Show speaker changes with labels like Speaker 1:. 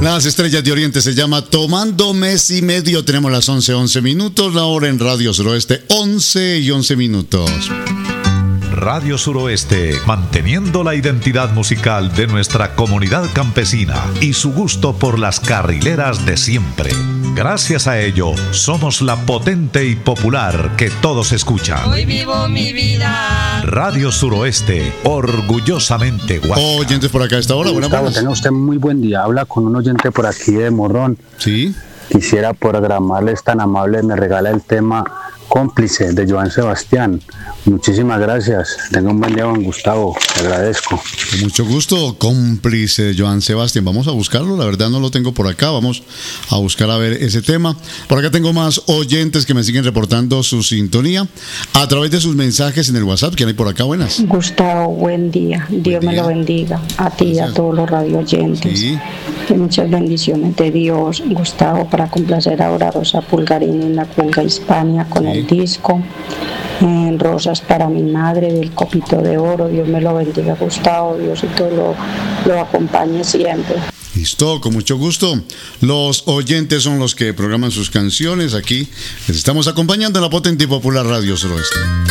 Speaker 1: Las Estrellas de Oriente se llama Tomando Mes y Medio. Tenemos las 11:11 minutos, la hora en Radio Suroeste, 11:11 minutos.
Speaker 2: Radio Suroeste, manteniendo la identidad musical de nuestra comunidad campesina y su gusto por las carrileras de siempre. Gracias a ello, somos la potente y popular que todos escuchan.
Speaker 3: Hoy vivo mi vida.
Speaker 2: Radio Suroeste, orgullosamente Guasca.
Speaker 1: Oyentes por acá a esta hora,
Speaker 4: Gustavo, tenga usted muy buen día. Habla con un oyente por aquí de Morrón.
Speaker 1: Sí.
Speaker 4: Quisiera programarles tan amable, me regala el tema Cómplice de Joan Sebastián. Muchísimas gracias. Tenga un buen día, don Gustavo. Te agradezco.
Speaker 1: Con mucho gusto, Cómplice de Joan Sebastián. Vamos a buscarlo, la verdad no lo tengo por acá. Vamos a buscar a ver ese tema. Por acá tengo más oyentes que me siguen reportando su sintonía a través de sus mensajes en el WhatsApp que hay por acá. Buenas.
Speaker 5: Gustavo, buen día. Dios me lo bendiga. A ti y a todos los radio oyentes.
Speaker 1: Sí.
Speaker 5: Y muchas bendiciones de Dios, Gustavo, para complacer ahora a Rosa Pulgarini en la cuenca Hispania con el disco. Rosas para mi madre del Copito de Oro. Dios me lo bendiga, Gustavo. Diosito lo acompañe siempre.
Speaker 1: Listo, con mucho gusto. Los oyentes son los que programan sus canciones. Aquí les estamos acompañando en la potente y popular Radio Suroeste.